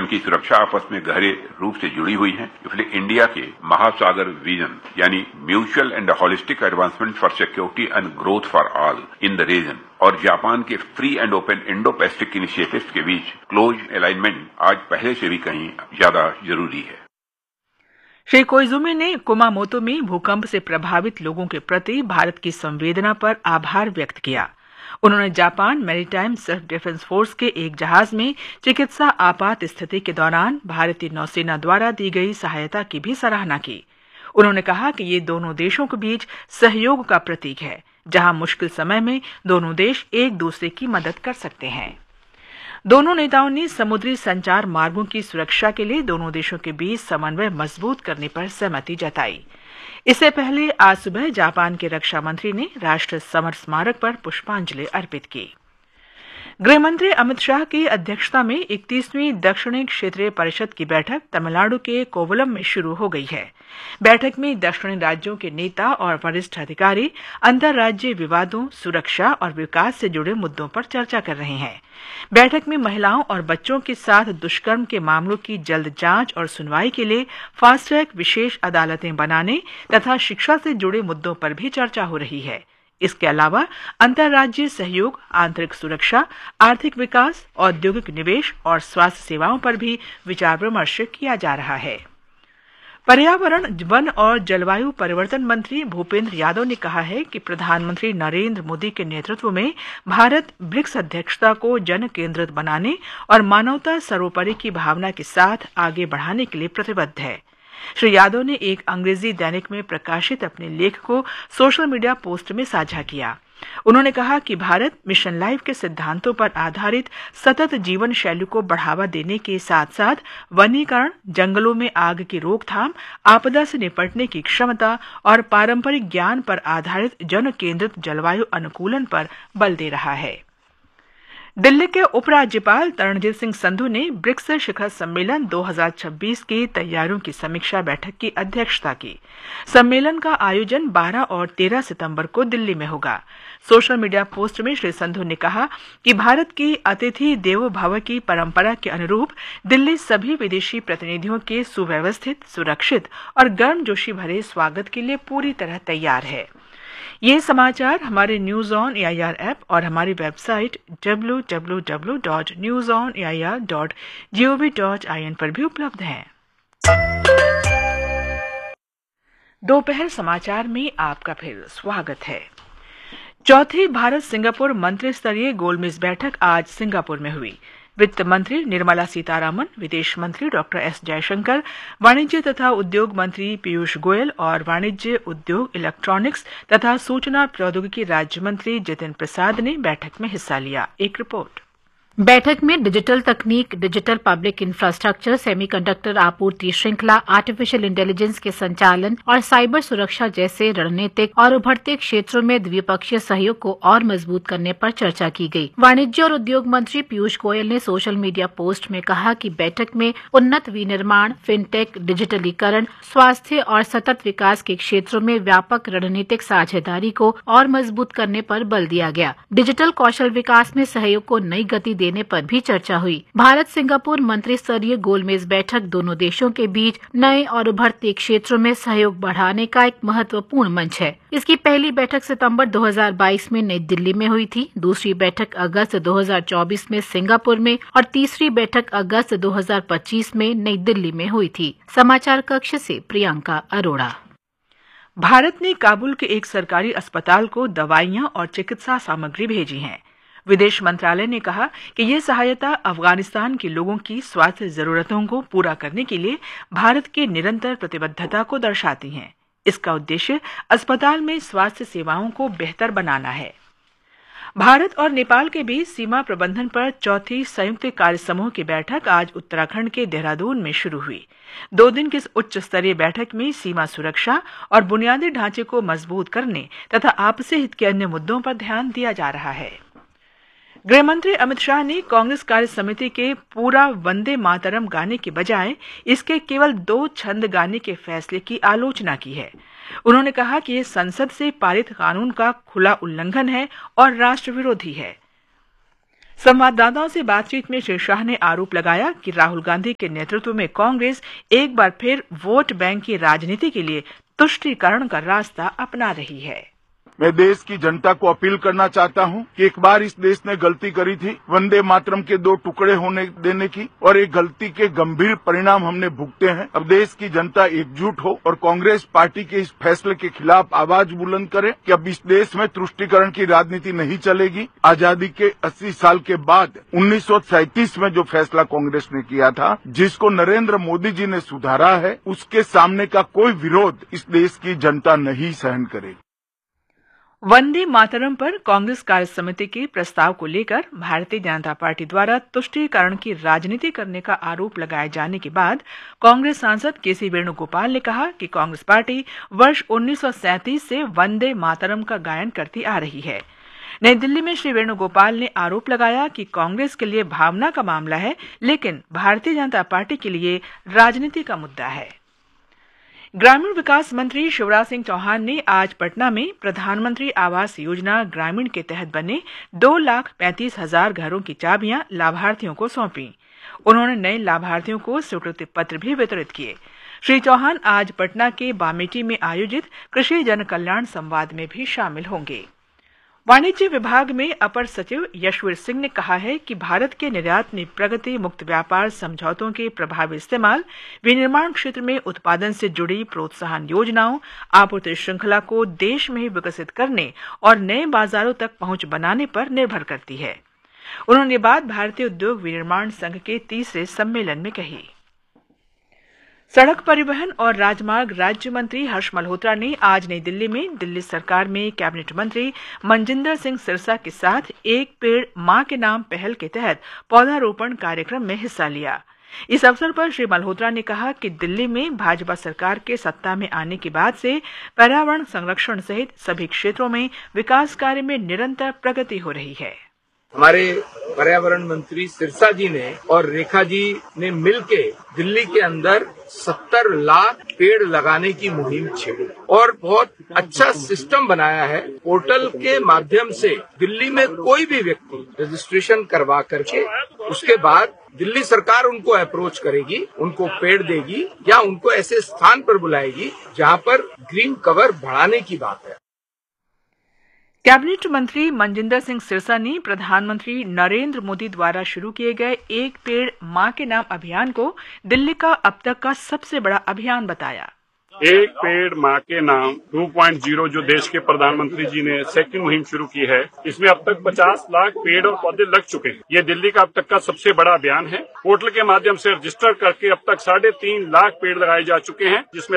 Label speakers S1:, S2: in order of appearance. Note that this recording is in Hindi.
S1: उनकी सुरक्षा आपस में गहरे रूप से जुड़ी हुई है। इसलिए इंडिया के महासागर विजन यानी mutual and holistic advancement for security and growth for all in the reason और जापान के free and open Indo Pacific initiatives के बीच क्लोज अलाइनमेंट आज पहले से भी कहीं ज्यादा जरूरी है।
S2: श्री कोइजुमी ने कुमामोतो में भूकंप से प्रभावित लोगों के प्रति भारत की संवेदना पर आभार व्यक्त किया। उन्होंने Japan maritime self defence force के एक जहाज में चिकित्सा आपात स्थिति के दौरान भारतीय नौसेना द्वारा दी गई सहायता की भी सराहना की। उन्होंने कहा कि ये दोनों देशों के बीच सहयोग का प्रतीक है, जहां मुश्किल समय में दोनों देश एक दूसरे की मदद कर सकते हैं। दोनों नेताओं ने समुद्री संचार मार्गों की सुरक्षा के लिए दोनों देशों के बीच समन्वय मजबूत करने पर सहमति जताई। इससे पहले आज सुबह जापान के रक्षा मंत्री ने राष्ट्रीय समर स्मारक पर पुष्पांजलि अर्पित की। गृह मंत्री अमित शाह की अध्यक्षता में 31वीं दक्षिणी क्षेत्रीय परिषद की बैठक तमिलनाडु के कोवलम में शुरू हो गई है। बैठक में दक्षिणी राज्यों के नेता और वरिष्ठ अधिकारी अंतर्राज्यीय विवादों, सुरक्षा और विकास से जुड़े मुद्दों पर चर्चा कर रहे हैं। बैठक में महिलाओं और बच्चों के साथ दुष्कर्म के मामलों की जल्द जांच और सुनवाई के लिए फास्ट ट्रैक विशेष अदालतें बनाने तथा शिक्षा से जुड़े मुद्दों पर भी चर्चा हो रही है। इसके अलावा अंतर्राज्यीय सहयोग, आंतरिक सुरक्षा, आर्थिक विकास, औद्योगिक निवेश और स्वास्थ्य सेवाओं पर भी विचार विमर्श किया जा रहा है। पर्यावरण, वन और जलवायु परिवर्तन मंत्री भूपेंद्र यादव ने कहा है कि प्रधानमंत्री नरेंद्र मोदी के नेतृत्व में भारत ब्रिक्स अध्यक्षता को जन केंद्रित बनाने और मानवता सर्वोपरि की भावना के साथ आगे बढ़ाने के लिए प्रतिबद्ध है। श्री यादव ने एक अंग्रेजी दैनिक में प्रकाशित अपने लेख को सोशल मीडिया पोस्ट में साझा किया। उन्होंने कहा कि भारत मिशन लाइफ के सिद्धांतों पर आधारित सतत जीवन शैली को बढ़ावा देने के साथ साथ वनीकरण, जंगलों में आग की रोकथाम, आपदा से निपटने की क्षमता और पारंपरिक ज्ञान पर आधारित जन केंद्रित जलवायु अनुकूलन पर बल दे रहा है। दिल्ली के उपराज्यपाल तरणजीत सिंह संधू ने ब्रिक्स शिखर सम्मेलन 2026 की तैयारियों की समीक्षा बैठक की अध्यक्षता की। सम्मेलन का आयोजन 12 और 13 सितंबर को दिल्ली में होगा। सोशल मीडिया पोस्ट में श्री संधू ने कहा कि भारत की अतिथि देवो भव की परंपरा के अनुरूप दिल्ली सभी विदेशी प्रतिनिधियों के सुव्यवस्थित, सुरक्षित और गर्मजोशी भरे स्वागत के लिए पूरी तरह तैयार है। ये समाचार हमारे न्यूज ऑन एआईआर ऐप और हमारी वेबसाइट www.newsonair.gov.in पर भी उपलब्ध हैं। दोपहर समाचार में आपका फिर स्वागत है। चौथी भारत सिंगापुर मंत्री स्तरीय गोलमेज बैठक आज सिंगापुर में हुई। वित्त मंत्री निर्मला सीतारामन, विदेश मंत्री डॉक्टर एस जयशंकर, वाणिज्य तथा उद्योग मंत्री पीयूष गोयल और वाणिज्य, उद्योग, इलेक्ट्रॉनिक्स तथा सूचना प्रौद्योगिकी राज्य मंत्री जितिन प्रसाद ने बैठक में हिस्सा लिया। एक रिपोर्ट।
S3: बैठक में डिजिटल तकनीक, डिजिटल पब्लिक इंफ्रास्ट्रक्चर, सेमीकंडक्टर आपूर्ति श्रृंखला, आर्टिफिशियल इंटेलिजेंस के संचालन और साइबर सुरक्षा जैसे रणनीतिक और उभरते क्षेत्रों में द्विपक्षीय सहयोग को और मजबूत करने पर चर्चा की गई। वाणिज्य और उद्योग मंत्री पीयूष गोयल ने सोशल मीडिया पोस्ट में कहा कि बैठक में उन्नत विनिर्माण, फिनटेक, डिजिटलीकरण, स्वास्थ्य और सतत विकास के क्षेत्रों में व्यापक रणनीतिक साझेदारी को और मजबूत करने पर बल दिया गया। डिजिटल कौशल विकास में सहयोग को नई गति देने पर भी चर्चा हुई। भारत सिंगापुर मंत्री स्तरीय गोलमेज बैठक दोनों देशों के बीच नए और उभरते क्षेत्रों में सहयोग बढ़ाने का एक महत्वपूर्ण मंच है। इसकी पहली बैठक सितंबर 2022 में नई दिल्ली में हुई थी, दूसरी बैठक अगस्त 2024 में सिंगापुर में और तीसरी बैठक अगस्त 2025 में नई दिल्ली में हुई थी। समाचार कक्ष से प्रियंका अरोड़ा।
S2: भारत ने काबुल के एक सरकारी अस्पताल को दवाइयां और चिकित्सा सामग्री भेजी है। विदेश मंत्रालय ने कहा कि यह सहायता अफगानिस्तान के लोगों की स्वास्थ्य जरूरतों को पूरा करने के लिए भारत की निरंतर प्रतिबद्धता को दर्शाती है। इसका उद्देश्य अस्पताल में स्वास्थ्य सेवाओं को बेहतर बनाना है। भारत और नेपाल के बीच सीमा प्रबंधन पर चौथी संयुक्त कार्य समूह की बैठक आज उत्तराखंड के देहरादून में शुरू हुई। 2 दिन की इस उच्च स्तरीय बैठक में सीमा सुरक्षा और बुनियादी ढांचे को मजबूत करने तथा आपसी हित के अन्य मुद्दों पर ध्यान दिया जा रहा है। गृहमंत्री अमित शाह ने कांग्रेस कार्य समिति के पूरा वंदे मातरम गाने के बजाय इसके केवल 2 छंद गाने के फैसले की आलोचना की है। उन्होंने कहा कि यह संसद से पारित कानून का खुला उल्लंघन है और राष्ट्र विरोधी है। संवाददाताओं से बातचीत में श्री शाह ने आरोप लगाया कि राहुल गांधी के नेतृत्व में कांग्रेस एक बार फिर वोट बैंक की राजनीति के लिए तुष्टीकरण का रास्ता अपना रही है।
S4: मैं देश की जनता को अपील करना चाहता हूं कि एक बार इस देश ने गलती करी थी वंदे मातरम के 2 टुकड़े होने देने की, और एक गलती के गंभीर परिणाम हमने भुगते हैं। अब देश की जनता एकजुट हो और कांग्रेस पार्टी के इस फैसले के खिलाफ आवाज बुलंद करे कि अब इस देश में तुष्टीकरण की राजनीति नहीं चलेगी। आजादी के 80 साल के बाद 1937 में जो फैसला कांग्रेस ने किया था, जिसको नरेंद्र मोदी जी ने सुधारा है, उसके सामने का कोई विरोध इस देश की जनता नहीं सहन करेगी।
S2: वंदे मातरम पर कांग्रेस कार्य समिति के प्रस्ताव को लेकर भारतीय जनता पार्टी द्वारा तुष्टीकरण की राजनीति करने का आरोप लगाए जाने के बाद कांग्रेस सांसद केसी वेणुगोपाल ने कहा कि कांग्रेस पार्टी वर्ष 1937 से वंदे मातरम का गायन करती आ रही है। नई दिल्ली में श्री वेणुगोपाल ने आरोप लगाया कि कांग्रेस के लिए भावना का मामला है, लेकिन भारतीय जनता पार्टी के लिए राजनीति का मुद्दा है। ग्रामीण विकास मंत्री शिवराज सिंह चौहान ने आज पटना में प्रधानमंत्री आवास योजना ग्रामीण के तहत बने 2,35,000 घरों की चाबियां लाभार्थियों को सौंपी। उन्होंने नए लाभार्थियों को स्वीकृति पत्र भी वितरित किए। श्री चौहान आज पटना के बामेटी में आयोजित कृषि जन कल्याण संवाद में भी शामिल होंगे। वाणिज्य विभाग में अपर सचिव यशवीर सिंह ने कहा है कि भारत के निर्यात में प्रगति मुक्त व्यापार समझौतों के प्रभावी इस्तेमाल, विनिर्माण क्षेत्र में उत्पादन से जुड़ी प्रोत्साहन योजनाओं, आपूर्ति श्रृंखला को देश में ही विकसित करने और नए बाजारों तक पहुंच बनाने पर निर्भर करती है। उन्होंने ये बात भारतीय उद्योग विनिर्माण संघ के 3रे सम्मेलन में कही। सड़क परिवहन और राजमार्ग राज्य मंत्री हर्ष मल्होत्रा ने आज नई दिल्ली में दिल्ली सरकार में कैबिनेट मंत्री मनजिंदर सिंह सिरसा के साथ एक पेड़ मां के नाम पहल के तहत पौधारोपण कार्यक्रम में हिस्सा लिया। इस अवसर पर श्री मल्होत्रा ने कहा कि दिल्ली में भाजपा सरकार के सत्ता में आने के बाद से पर्यावरण संरक्षण सहित सभी क्षेत्रों में विकास कार्य में निरंतर प्रगति हो रही है।
S5: हमारे पर्यावरण मंत्री सिरसा जी ने और रेखा जी ने मिलके दिल्ली के अंदर 70 लाख पेड़ लगाने की मुहिम छेड़ी और बहुत अच्छा सिस्टम बनाया है। पोर्टल के माध्यम से दिल्ली में कोई भी व्यक्ति रजिस्ट्रेशन करवा करके उसके बाद दिल्ली सरकार उनको अप्रोच करेगी, उनको पेड़ देगी या उनको ऐसे स्थान पर बुलाएगी जहां पर ग्रीन कवर बढ़ाने की बात है।
S2: कैबिनेट मंत्री मनजिंदर सिंह सिरसा ने प्रधानमंत्री नरेंद्र मोदी द्वारा शुरू किए गए एक पेड़ मां के नाम अभियान को दिल्ली का अब तक का सबसे बड़ा अभियान बताया।
S6: एक पेड़ मां के नाम 2.0 जो देश के प्रधानमंत्री जी ने सेकंड मुहिम शुरू की है, इसमें अब तक 50 लाख पेड़ और पौधे लग चुके हैं। ये दिल्ली का अब तक का सबसे बड़ा अभियान है। पोर्टल के माध्यम से रजिस्टर करके अब तक 3.5 लाख पेड़ लगाए जा चुके हैं, जिसमें